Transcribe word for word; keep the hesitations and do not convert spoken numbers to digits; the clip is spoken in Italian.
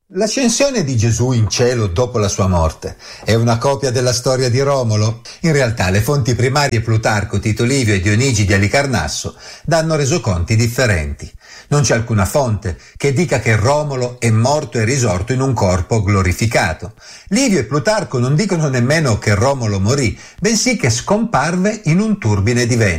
L'ascensione di Gesù in cielo dopo la sua morte è una copia della storia di Romolo? In realtà le fonti primarie Plutarco, Tito Livio e Dionigi di Alicarnasso danno resoconti differenti. Non c'è alcuna fonte che dica che Romolo è morto e risorto in un corpo glorificato. Livio e Plutarco non dicono nemmeno che Romolo morì, bensì che scomparve in un turbine di vento.